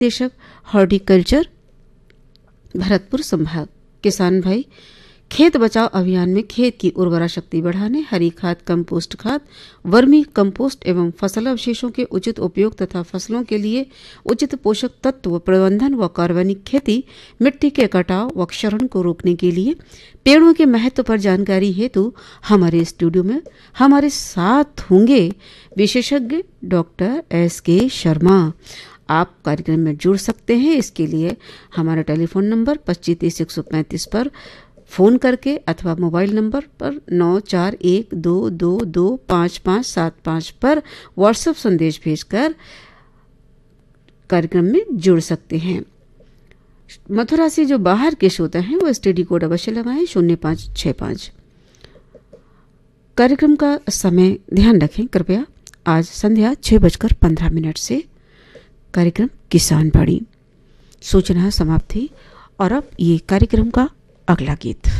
निदेशक हॉर्टिकल्चर भरतपुर संभाग। किसान भाई, खेत बचाओ अभियान में खेत की उर्वरा शक्ति बढ़ाने, हरी खाद, कंपोस्ट खाद, वर्मी कंपोस्ट एवं फसल अवशेषों के उचित उपयोग तथा फसलों के लिए उचित पोषक तत्व प्रबंधन व कार्बनिक खेती, मिट्टी के कटाव व क्षरण को रोकने के लिए पेड़ों के महत्व पर जानकारी हेतु हमारे स्टूडियो में हमारे साथ होंगे विशेषज्ञ डॉक्टर S.K. शर्मा। आप कार्यक्रम में जुड़ सकते हैं। इसके लिए हमारा टेलीफोन नंबर 2530-135 पर फोन करके अथवा मोबाइल नंबर पर 9412225575 पर व्हाट्सएप संदेश भेजकर कार्यक्रम में जुड़ सकते हैं। मथुरा से जो बाहर के श्रोता हैं वो STD कोड अवश्य लगाएं 0565। कार्यक्रम का समय ध्यान रखें कृपया। आज संध्या 6:15 से कार्यक्रम किसान बाड़ी सूचना समाप्त थी। और अब ये कार्यक्रम का अगला गीत।